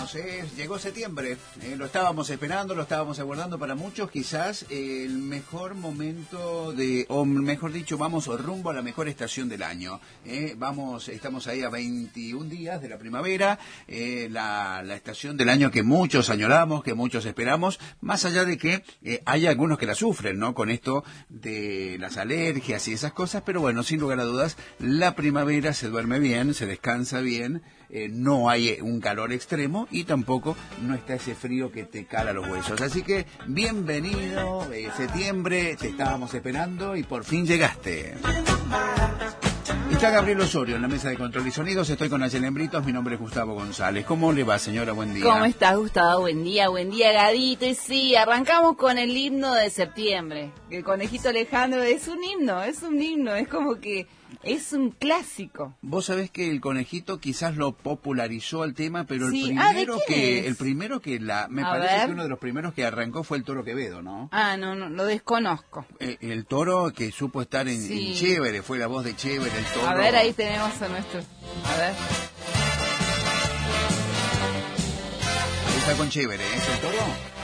llegamos, llegó septiembre, lo estábamos esperando, lo estábamos aguardando para muchos, quizás el mejor momento o mejor dicho, vamos rumbo a la mejor estación del año. Estamos ahí a 21 días de la primavera, la estación del año que muchos añoramos, que muchos esperamos, más allá de que hay algunos que la sufren, ¿no? Con esto de las alergias y esas cosas, pero bueno, sin lugar a dudas, la primavera se duerme bien, se descansa bien, no hay un calor extremo y tampoco no está ese frío que te cala los huesos. Así que bienvenido, septiembre, te estábamos esperando y por fin llegaste. Está Gabriel Osorio en la mesa de control y sonidos, estoy con Ayelen Britos, mi nombre es Gustavo González. ¿Cómo le va, señora? Buen día. ¿Cómo estás, Gustavo? Buen día, Gadito. Y sí, arrancamos con el himno de septiembre. El conejito Alejandro es un himno, es como que es un clásico. Vos sabés que el conejito quizás lo popularizó el tema, pero sí. el primero que me parece que uno de los primeros que arrancó fue el Toro Quevedo, ¿no? No, lo desconozco. El toro que supo estar en Chévere, fue la voz de Chévere, el toro. A ver, ahí tenemos a nuestro... A ver. Ahí está con Chévere, ¿es el toro?